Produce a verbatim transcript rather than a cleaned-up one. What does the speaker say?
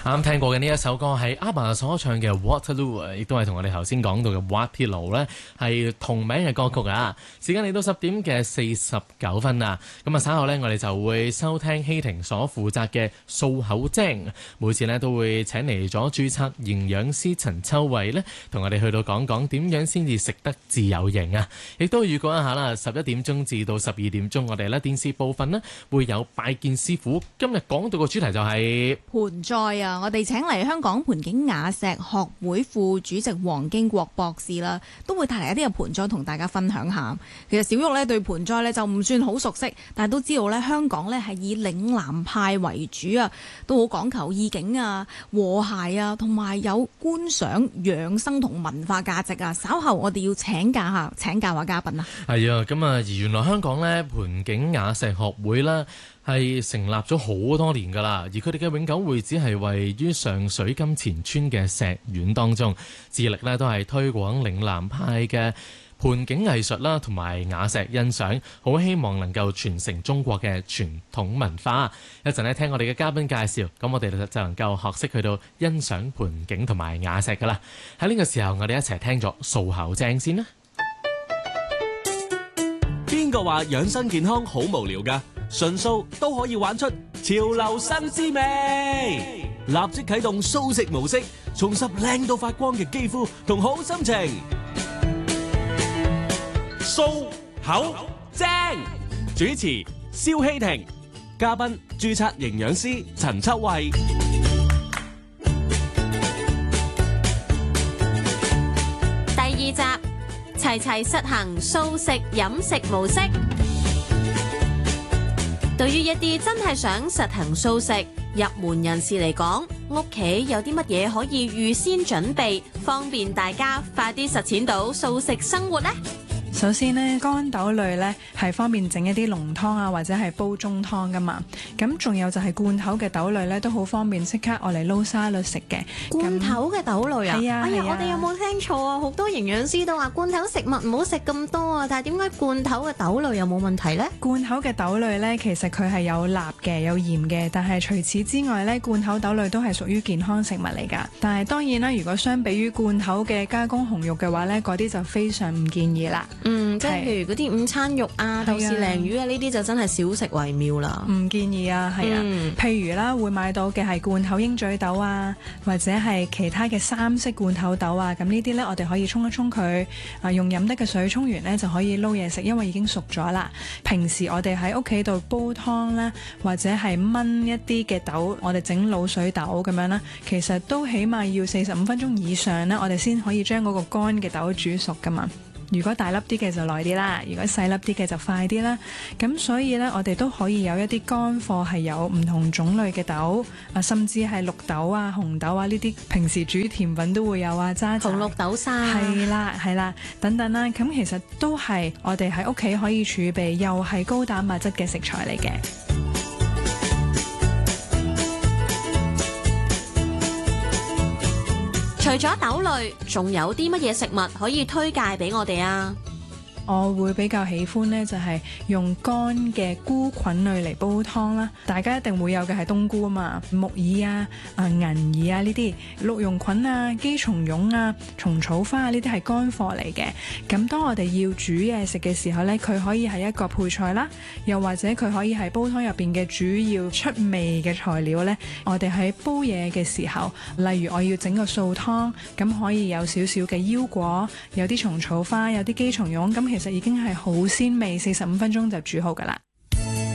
啱聽過嘅呢一首歌係 ABBA 所唱嘅 Waterloo， 亦都係同我哋頭先講到嘅滑鐵盧呢係同名嘅歌曲啊！時間嚟到十點嘅四十九分啦，咁啊稍後呢，我哋就會收聽希婷所負責嘅掃口精，每次呢，都會請嚟咗註冊營養師陳秋慧呢，同我哋去到講講點樣先至食得自有型啊！亦都預告一下啦，十一點鐘至到十二點鐘，我哋呢電視部分呢會有拜見師傅。今日講到個主題就係、是、 盆栽啊！我哋請嚟香港盆景雅石學會副主席黃經國博士啦，都會帶嚟一啲嘅盆栽同大家分享下。其實小玉咧對盆栽咧就唔算好熟悉，但係都知道咧香港咧係以嶺南派為主啊，都好講求意境啊、和諧啊，同埋有觀賞、養生同文化價值啊。稍後我哋要請教下請教下嘉賓啊。 係啊，咁啊，而原來香港咧盆景雅石學會啦，係成立咗好多年㗎啦，而佢哋嘅永久會址係位於上水金錢村嘅石院當中，致力呢都係推廣嶺南派嘅盆景藝術啦，同埋雅石欣賞，好希望能夠傳承中國嘅傳統文化。一陣呢聽我哋嘅嘉賓介紹，咁我哋就能夠學識去到欣賞盆景同埋雅石㗎啦。喺呢個時候，我哋一齊聽咗掃口精先啦。 邊個話養生健康好無聊㗎？純素都可以玩出潮流新滋味，立即啟動素食模式，重拾靚到發光嘅肌膚同好心情。掃口精主持蕭希婷，嘉賓註冊營養師陳秋慧。 第二集，齊齊實行素食飲食模式。對於一啲真係想實行素食入門人士嚟講，屋企有啲乜嘢可以預先準備，方便大家快啲實踐到素食生活呢？ 首先呢，乾豆類呢係方便整一啲濃湯啊，或者係煲中湯噶嘛。咁仲有就係罐頭嘅豆類呢，都好方便，即刻我嚟撈沙律食嘅。 罐頭嘅豆類啊？ 係啊， 哎呀， 係啊， 我哋有冇聽錯啊？好多營養師都話罐頭食物唔好食咁多啊，但係點解罐頭嘅豆類有冇問題呢？ 罐頭嘅豆類呢，其實佢係有鈉嘅，有鹽嘅，但係除此之外呢，罐頭豆類都係屬於健康食物嚟㗎。但係當然啦，如果相比於罐頭嘅加工紅肉嘅話呢，嗰啲就非常唔建議啦。 嗯，即係譬如嗰啲午餐肉啊、豆豉鯪魚啊呢啲就真係少食為妙啦。唔建議啊，係啊。嗯、譬如啦，會買到嘅係罐頭鷹嘴豆啊，或者係其他嘅三色罐頭豆啊。咁呢啲呢，我哋可以沖一沖佢，啊用飲得嘅水沖完呢，就可以撈嘢食，因為已經熟咗啦。平時我哋喺屋企度煲湯啦，或者係燜一啲嘅豆，我哋整鹵水豆咁樣啦，其實都起碼要四十五分鐘以上呢，我哋先可以將嗰個乾嘅豆煮熟噶嘛。如果大粒啲嘅就耐啲啦，如果細粒啲嘅就快啲啦。咁所以呢，我哋都可以有一啲乾貨係有唔同種類嘅豆啊，甚至係綠豆啊、紅豆啊呢啲，平時煮甜品都會有啊，渣渣紅綠豆沙係啦係啦等等啦。咁其實都係我哋喺屋企可以儲備，又係高蛋白質嘅食材嚟嘅。 除咗豆類，仲有啲乜嘢食物可以推介俾我哋啊？ 我會比較喜歡呢，就係用乾嘅菇菌類嚟煲湯啦。大家一定會有嘅係冬菇啊嘛，木耳啊、啊銀耳啊呢啲，鹿茸菌啊、姬松茸啊、蟲草花啊呢啲係乾貨嚟嘅。咁當我哋要煮嘢食嘅時候呢，佢可以係一個配菜啦，又或者佢可以係煲湯入邊嘅主要出味嘅材料呢。我哋喺煲嘢嘅時候，例如我要整個素湯，咁可以有少少嘅腰果，有啲蟲草花，有啲姬松茸，咁其實已經係好鮮味，四十五分鐘就煮好㗎啦。